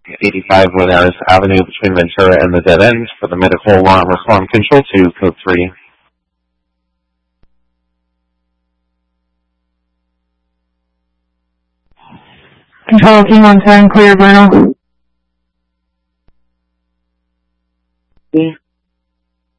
85 Linares Avenue between Ventura and the dead end for the medical alarm. Respond control to code 3. Control King 17, clear Bruno.